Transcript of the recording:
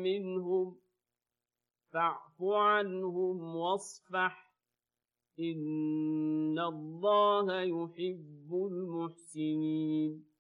منهم فاعف عنهم واصفح إن الله يحب المحسنين